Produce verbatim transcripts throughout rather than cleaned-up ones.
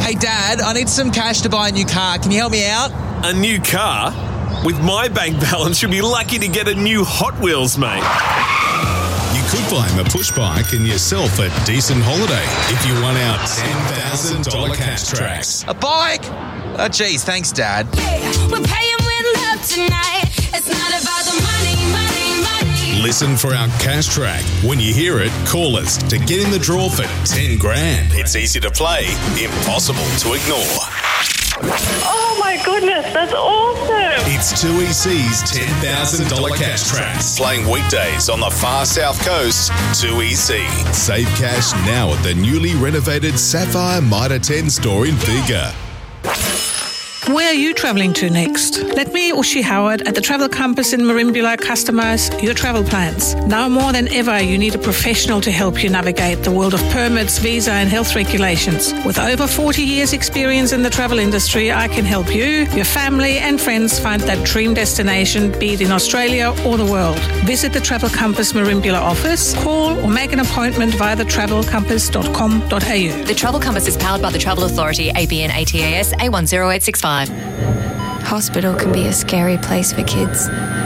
Hey, Dad, I need some cash to buy a new car. Can you help me out? A new car? With my bank balance, you'll be lucky to get a new Hot Wheels, mate. You could buy him a push bike and yourself a decent holiday if you won our ten thousand dollars cash tracks. A bike? Oh, geez, thanks, Dad. Yeah, we're paying with love tonight. It's not about the money, money, money. Listen for our cash track. When you hear it, call us to get in the draw for ten grand. It's easy to play, impossible to ignore. Oh my goodness, that's awesome. It's two E C's ten thousand dollars cash tracks. Playing weekdays on the far south coast, two E C. Save cash now at the newly renovated Sapphire Mitre ten store in Bega. Where are you travelling to next? Let me, Ushi Howard, at the Travel Compass in Merimbula customise your travel plans. Now more than ever, you need a professional to help you navigate the world of permits, visa and health regulations. With over forty years experience in the travel industry, I can help you, your family and friends find that dream destination, be it in Australia or the world. Visit the Travel Compass Merimbula office, call or make an appointment via the travel compass dot com dot a u. The Travel Compass is powered by the Travel Authority, A B N A T A S A one zero eight six five. Hospital can be a scary place for kids.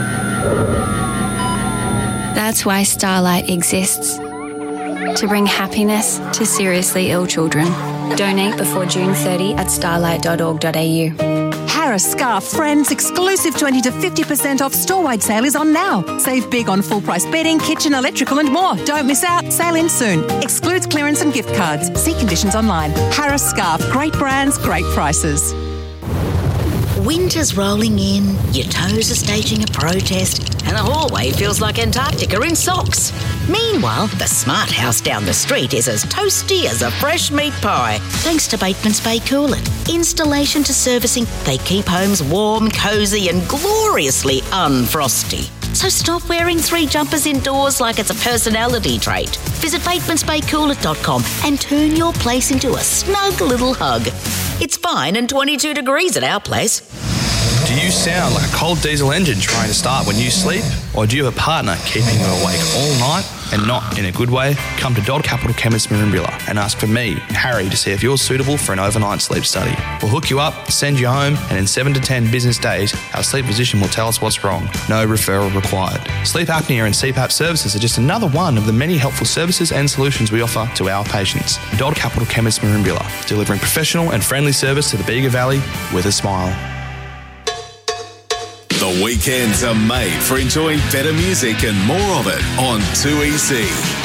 That's why Starlight exists. To bring happiness to seriously ill children. Donate before June thirtieth at starlight dot org dot a u. Harris Scarf Friends exclusive twenty to fifty percent off store-wide sale is on now. Save big on full-price bedding, kitchen, electrical and more. Don't miss out. Sale ends soon. Excludes clearance and gift cards. See conditions online. Harris Scarf. Great brands, great prices. Winter's rolling in, your toes are staging a protest, and the hallway feels like Antarctica in socks. Meanwhile, the smart house down the street is as toasty as a fresh meat pie, thanks to Bateman's Bay Coolant. Installation to servicing, they keep homes warm, cosy and gloriously unfrosty. So stop wearing three jumpers indoors like it's a personality trait. Visit batemans bay coolant dot com and turn your place into a snug little hug. It's fine and twenty-two degrees at our place. Do you sound like a cold diesel engine trying to start when you sleep? Or do you have a partner keeping you awake all night and not in a good way? Come to Dodd Capital Chemist Merimbula and ask for me, Harry, to see if you're suitable for an overnight sleep study. We'll hook you up, send you home, and in seven to ten business days, our sleep physician will tell us what's wrong. No referral required. Sleep apnea and C PAP services are just another one of the many helpful services and solutions we offer to our patients. Dodd Capital Chemist Merimbula, delivering professional and friendly service to the Bega Valley with a smile. The weekends are made for enjoying better music and more of it on two E C.